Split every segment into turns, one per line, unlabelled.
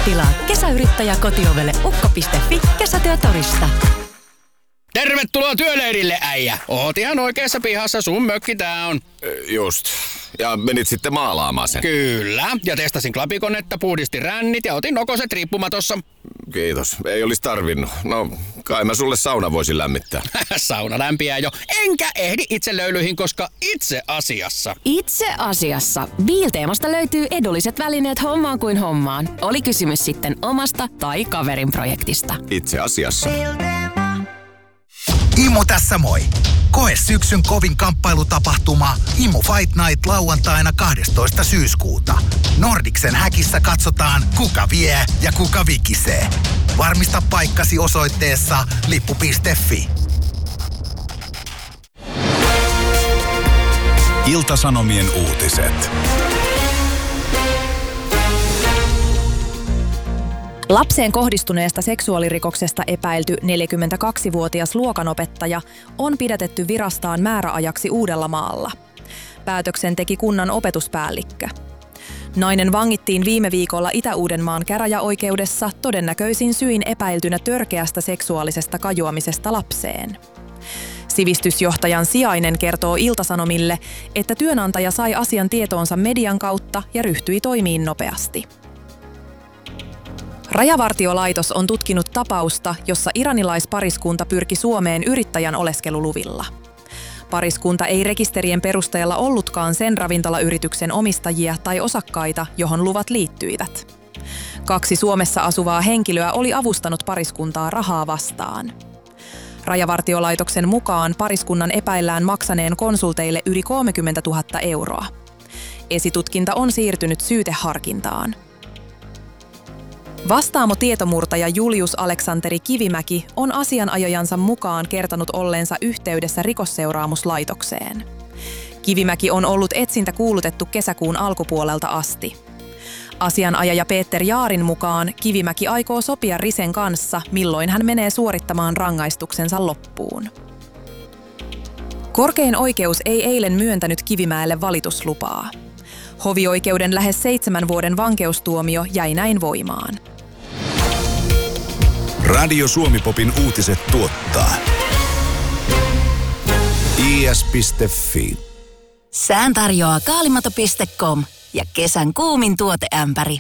Tilaa kesäyrittäjä kotiovelle ukko.fi kesätyötorista.
Tervetuloa työleirille, äijä. Oot ihan oikeassa pihassa, sun mökki tää on.
Just. Ja menit sitten maalaamaan sen.
Kyllä. Ja testasin klapikonetta, puhdistin rännit ja otin nokoset riippumatossa.
Kiitos. Ei olisi tarvinnut. No, kai mä sulle sauna voisin lämmittää.
Sauna lämpiää jo. Enkä ehdi itse löylyihin, koska itse asiassa
Biilteemasta löytyy edulliset välineet hommaan kuin hommaan. Oli kysymys sitten omasta tai kaverin projektista.
Itse asiassa.
Imo tässä moi! Koe syksyn kovin kamppailutapahtuma Imo Fight Night lauantaina 12. syyskuuta. Nordicsen häkissä katsotaan, kuka vie ja kuka vikisee. Varmista paikkasi osoitteessa lippu.fi.
Ilta-Sanomien uutiset.
Lapseen kohdistuneesta seksuaalirikoksesta epäilty 42-vuotias luokanopettaja on pidätetty virastaan määräajaksi Uudellamaalla. Päätöksen teki kunnan opetuspäällikkö. Nainen vangittiin viime viikolla Itä-Uudenmaan käräjäoikeudessa todennäköisin syin epäiltynä törkeästä seksuaalisesta kajoamisesta lapseen. Sivistysjohtajan sijainen kertoo Ilta-Sanomille, että työnantaja sai asian tietoonsa median kautta ja ryhtyi toimiin nopeasti. Rajavartiolaitos on tutkinut tapausta, jossa iranilaispariskunta pyrki Suomeen yrittäjän oleskeluluvilla. Pariskunta ei rekisterien perusteella ollutkaan sen ravintolayrityksen omistajia tai osakkaita, johon luvat liittyivät. 2 Suomessa asuvaa henkilöä oli avustanut pariskuntaa rahaa vastaan. Rajavartiolaitoksen mukaan pariskunnan epäillään maksaneen konsulteille yli 30 000 euroa. Esitutkinta on siirtynyt syyteharkintaan. Vastaamo-tietomurtaja Julius Aleksanteri Kivimäki on asianajajansa mukaan kertonut olleensa yhteydessä Rikosseuraamuslaitokseen. Kivimäki on ollut etsintä kuulutettu kesäkuun alkupuolelta asti. Asianajaja Peter Jaarin mukaan Kivimäki aikoo sopia Risen kanssa, milloin hän menee suorittamaan rangaistuksensa loppuun. Korkein oikeus ei eilen myöntänyt Kivimäelle valituslupaa. Hovioikeuden lähes 7 vuoden vankeustuomio jäi näin voimaan.
Radio Suomi-popin uutiset tuottaa is.fi.
Sään tarjoaa kaalimato.com ja kesän kuumin tuoteämpäri.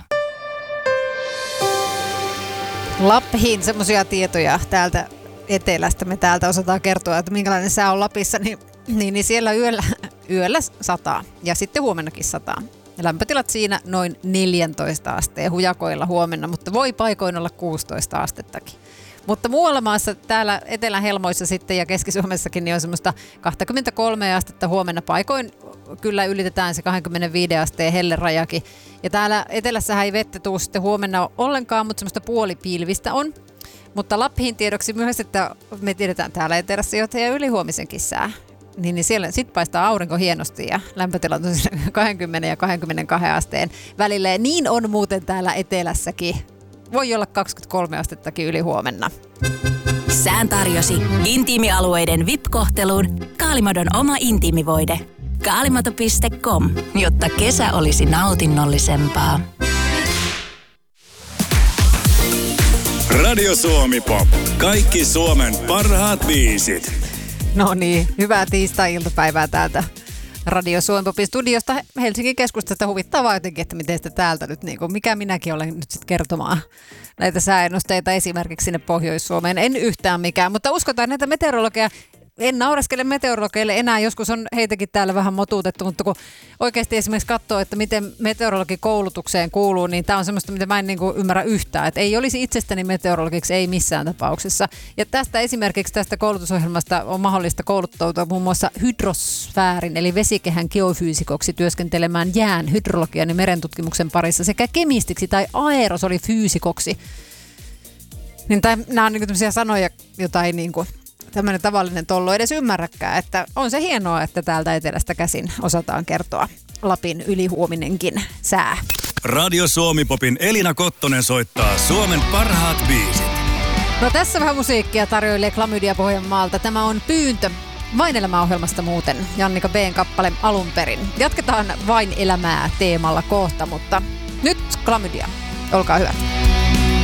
Lappiin semmoisia tietoja täältä etelästä. Me täältä osataan kertoa, että minkälainen sää on Lapissa, niin siellä yöllä sataa ja sitten huomennakin sataa. Lämpötilat siinä noin 14 asteen hujakoilla huomenna, mutta voi paikoin olla 16 astettakin. Mutta muualla maassa, täällä Etelän Helmoissa sitten ja Keski-Suomessakin, niin on semmoista 23 astetta huomenna. Paikoin kyllä ylitetään se 25 asteen hellerajakin. Ja täällä etelässähän ei vettä tule sitten huomenna ollenkaan, mutta semmoista puolipilvistä on. Mutta Lappiin tiedoksi myös, että me tiedetään täällä etelässä jo ja ylihuomisenkin sää. Niin siellä sitten paistaa aurinko hienosti ja lämpötilat on 20 ja 22 asteen välillä. Ja niin on muuten täällä etelässäkin. Voi olla 23 astettakin yli huomenna.
Sään tarjosi intiimialueiden VIP-kohteluun Kaalimadon oma intiimivoide. Kaalimato.com, jotta kesä olisi nautinnollisempaa.
Radio Suomi-pop. Kaikki Suomen parhaat biisit.
No niin, hyvää tiistai-iltapäivää täältä Radio Suomi-popin studiosta Helsingin keskustasta. Huvittavaa jotenkin, että miten sitä täältä nyt, niin kuin, mikä minäkin olen nyt sitten kertomaan näitä sääennusteita esimerkiksi sinne Pohjois-Suomeen. En yhtään mikään, mutta uskotaan näitä meteorologeja. En naureskele meteorologeille enää, joskus on heitäkin täällä vähän motuutettu, mutta kun oikeasti esimerkiksi katsoo, että miten meteorologikoulutukseen kuuluu, niin tämä on semmoista, mitä mä en ymmärrä yhtään. Että ei olisi itsestäni meteorologiksi, ei missään tapauksessa. Ja tästä esimerkiksi tästä koulutusohjelmasta on mahdollista kouluttautua muun muassa hydrosfäärin, eli vesikehän geofyysikoksi työskentelemään jään, hydrologian ja merentutkimuksen parissa sekä kemistiksi tai aerosolifyysikoksi. Niin nämä on tämmöisiä sanoja, joita ei tämmöinen tavallinen tollo edes ymmärräkään, että on se hienoa, että täältä etelästä käsin osataan kertoa Lapin ylihuominenkin sää.
Radio Suomi-popin Elina Kottonen soittaa Suomen parhaat biisit.
No tässä vähän musiikkia tarjoilee Klamydia Pohjanmaalta. Tämä on Pyyntö Vain elämää-ohjelmasta muuten. Jannika B:n kappale alun perin. Jatketaan Vain elämää teemalla kohta, mutta nyt Klamydia. Olkaa hyvä.